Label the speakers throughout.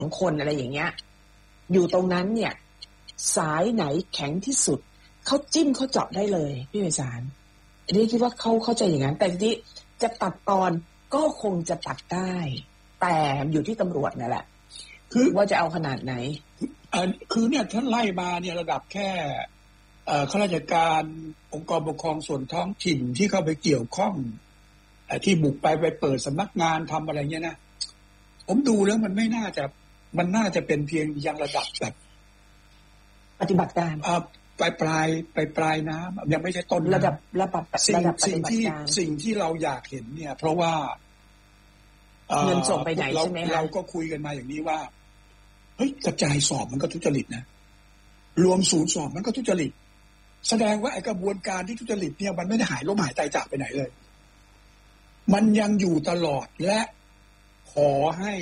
Speaker 1: คนอะไรอย่างเงี้ยอยู่ตรงนั้นเนี่ยสายไหนแข็งที่สุดเขาจิ้มเขาเจาะได้เลยพี่ไพศาลอันนี้คิดว่าเขาเข้าใจอย่างนั้นแต่ทีนี้จะตัดตอนก็คงจะตัดได้แต่อยู่ที่ตำรวจนั่นแหละคือว่าจะเอาขนาดไหน
Speaker 2: คือเนี่ยท่านไล่มาเนี่ยระดับแค่ข้าราชการองค์กรปกครองส่วนท้องถิ่นที่เข้าไปเกี่ยวข้องที่บุกไปเปิดสำนักงานทำอะไรเงี้ยนะผมดูแล้วมันน่าจะเป็นเพียงยังระดับแบบ
Speaker 1: ปฏิบัติการ
Speaker 2: ปลายน้ำยังไม่ใช่ต้น
Speaker 1: ระดับ
Speaker 2: สิ่งที่เราอยากเห็นเนี่ยเพราะว่า
Speaker 1: เงินส่งไปไหนใช่ไหม
Speaker 2: เราก็คุยกันมาอย่างนี้ว่าเฮ้ยกระจายสอบมันก็ทุจริตนะรวมศูนย์สอบมันก็ทุจริตแสดงว่าไอ้กระบวนการที่ทุจริตเนี่ยมันไม่ได้หายล้มหายตายจากไปไหนเลยมันยังอยู่ตลอดและขอให้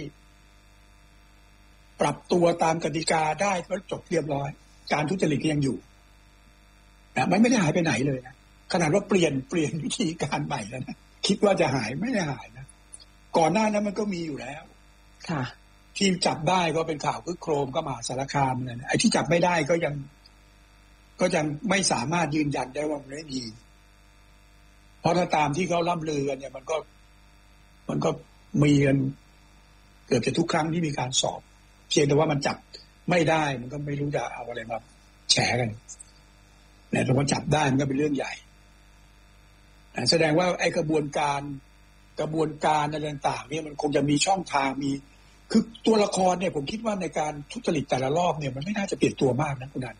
Speaker 2: ปรับตัวตามกติกาได้ก็จบเรียบร้อยการทุจริตก็ยังอยู่นะมันไม่ได้หายไปไหนเลยนะขนาดว่าเปลี่ยนวิธีการใหม่แล้วนะคิดว่าจะหายไม่ได้หายนะก่อนหน้านั้นมันก็มีอยู่แล้ว
Speaker 1: ค่ะ
Speaker 2: ที่จับได้ก็เป็นข่าวคึกโครมก็มาสารคามนั่นไอ้ที่จับไม่ได้ก็ยังไม่สามารถยืนยันได้ว่ามันไม่มีเพราะถ้าตามที่เขาล่ำลือกันเนี่ยมันก็มีกันเกือบจะทุกครั้งที่มีการสอบเพียงแต่ว่ามันจับไม่ได้มันก็ไม่รู้จะเอาอะไรมาแฉกันแต่พอจับได้มันก็เป็นเรื่องใหญ่แสดงว่าไอ้กระบวนการอะไรต่างๆเนี่ยมันคงจะมีช่องทางมีคือตัวละครเนี่ยผมคิดว่าในการทุจริตแต่ละรอบเนี่ยมันไม่น่าจะเปลี่ยนตัวมากนะคุณนัน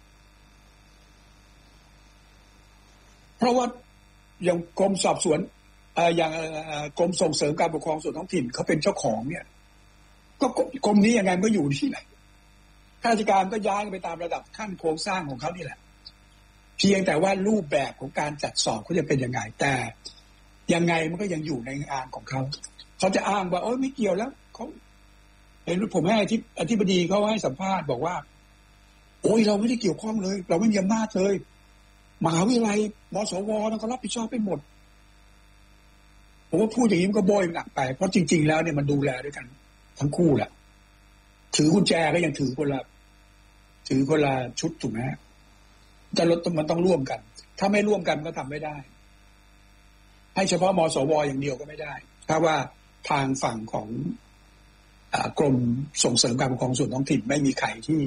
Speaker 2: เพราะว่าอย่างกรมสอบสวนอย่างกรมส่งเสริมการปกครองส่วนท้องถิ่นเขาเป็นเจ้าของเนี่ยก็กรมนี้ยังไงก็อยู่ที่ไหนข้าราชการก็ย้ายไปตามระดับขั้นโครงสร้างของเขานี่แหละเพียงแต่ว่ารูปแบบของการจัดสอบเขาจะเป็นยังไงแต่ยังไงมันก็ยังอยู่ในงานของเขาจะอ้างว่าโอ๊ยไม่เกี่ยวแล้วเขาเห็นผมให้อธิบดีเขาให้สัมภาษณ์บอกว่าโอ๊ยเราไม่ได้เกี่ยวข้องเลยเราไม่มีอำนาจเลยมหาวิทยาลัยมสวมันก็รับผิดชอบไปหมดผมว่าพูดอย่างนี้มันก็โบยหนักไปเพราะจริงๆแล้วเนี่ยมันดูแลด้วยกันทั้งคู่แหละถือกุญแจก็ยังถือคนละชุดถูกไหมแต่รถมันต้องร่วมกันถ้าไม่ร่วมกันก็ทำไม่ได้ให้เฉพาะมสวอย่างเดียวก็ไม่ได้ถ้าว่าทางฝั่งของกรมส่งเสริมการปกครองส่วนท้องถิ่นไม่มีใครที่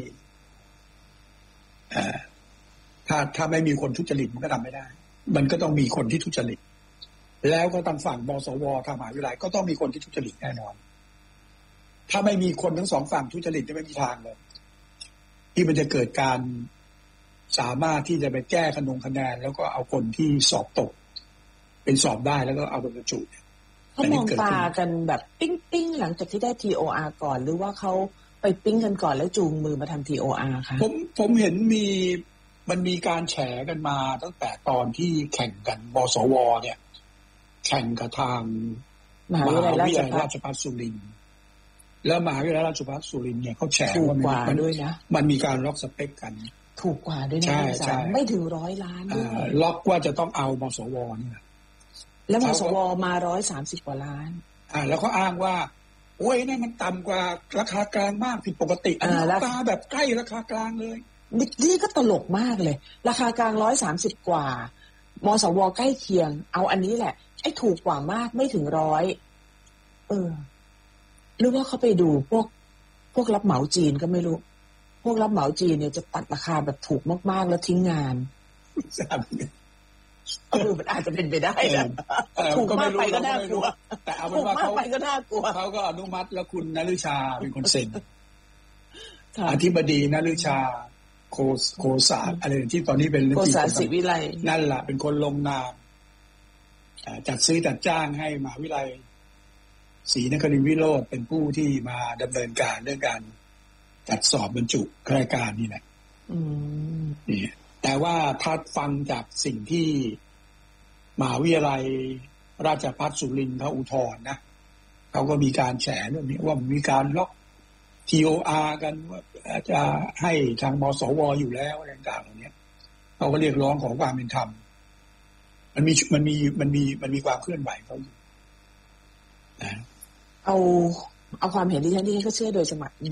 Speaker 2: ถ้าไม่มีคนทุจริตมันก็ทำไม่ได้มันก็ต้องมีคนที่ทุจริตแล้วก็ทางฝั่งมสวทางมหาวิทยาลัยก็ต้องมีคนที่ทุจริตแน่นอนถ้าไม่มีคนทั้งสองฝั่งทุจริตจะไม่มีทางเลยที่มันจะเกิดการสามารถที่จะไปแก้คะแนนแล้วก็เอาคนที่สอบตกเป็นสอบได้แล้วก็เอาไปบรรจุ
Speaker 1: เขามองตากันแบบปิ้งหลังจากที่ได้ TOR ก่อนหรือว่าเขาไปปิ้งกันก่อนแล้วจูงมือมาทำ TOR คะ
Speaker 2: ผมเห็นมันมีการแฉกันมาตั้งแต่ตอนที่แข่งกันมสวเนี่ยแข่งกับทางมหาวิทยาลัยราชภัฏสุรินทร์แล้วมหาวิทยาลัยราชภัฏสุรินทร์เนี่ยเขาแฉว่ามันมีการล็อกสเปคกัน
Speaker 1: ถูกกว่าด้วยนะใช่ไม่ถึง100 ล้านด้วย
Speaker 2: ล็อกว่าจะต้องเอามสวนี่แหละ
Speaker 1: แล้วมสวมา130 กว่าล้าน
Speaker 2: แล้วเขาอ้างว่าโอ้ยนี่มันต่ำกว่าราคากลางมากผิดปกติราคาแบบใกล้ราคากลางเลย
Speaker 1: นี่ก็ตลกมากเลยราคากลาง130 กว่ามสวใกล้เคียงเอาอันนี้แหละไอ้ถูกกว่ามากไม่ถึง100หรือว่าเขาไปดูพวกรับเหมาจีนก็ไม่รู้พวกรับเหมาจีนเนี่ยจะตัดราคาแบบถูกมากๆแล้วทิ้งงานมันอาจจะเป็นไปได้นะถูกมากไปก็น่ากลัว
Speaker 2: แต่เอาเป็นว่าเขาก็อนุมัติแล้วคุณนฤชาเป็นคนเซ็นอธิบดีนฤชาโคสาอะไรที่ตอนนี้เป็น
Speaker 1: โคสาศิวิไล
Speaker 2: นั่นแหละเป็นคนลงนามจัดซื้อจัดจ้างให้มหาวิทยาลัยศรีนครินทร์วิโรจน์เป็นผู้ที่มาดำเนินการเรื่องการจัดสอบบรรจุข้าราชการนี่แหละนี่แต่ว่าถ้าฟังจากสิ่งที่มหาวิทยาลัยราชภัฏสุรินทร์เขาอุทธรณ์นะเขาก็มีการแฉเรื่องนี้ว่ามีการล็อก TOR กันว่าจะให้ทางมสวอยู่แล้วอะไรต่างๆเหล่านี้เขาก็เรียกร้องขอความเป็นธรรมมันมีความเคลื่อนไหวเขาอยู่
Speaker 1: นะเอาความเห็นที่ฉันก็เชื่อโดยสมัคร